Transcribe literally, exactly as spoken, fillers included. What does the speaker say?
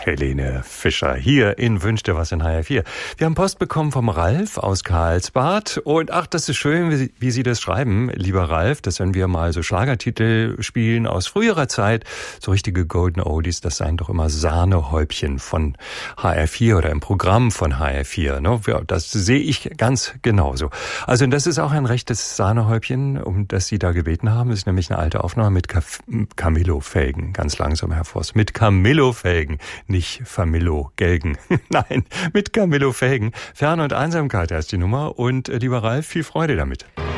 Helene Fischer hier in Wünsch dir was in H R vier. Wir haben Post bekommen vom Ralf aus Karlsbad und ach, das ist schön, wie Sie, wie Sie das schreiben, lieber Ralf, dass wenn wir mal so Schlagertitel spielen aus früherer Zeit, so richtige Golden Oldies, das seien doch immer Sahnehäubchen von H R vier oder im Programm von H R vier. Ne? Ja, das sehe ich ganz genauso. Also das ist auch ein rechtes Sahnehäubchen, um das Sie da gebeten haben. Das ist nämlich eine alte Aufnahme mit Caf- Camillo Felgen. Ganz langsam, Herr Voss. Mit Camillo Felgen. Nicht Famillo Gelgen. Nein, mit Camillo Felgen. Ferne und Einsamkeit heißt die Nummer. Und äh, lieber Ralf, viel Freude damit.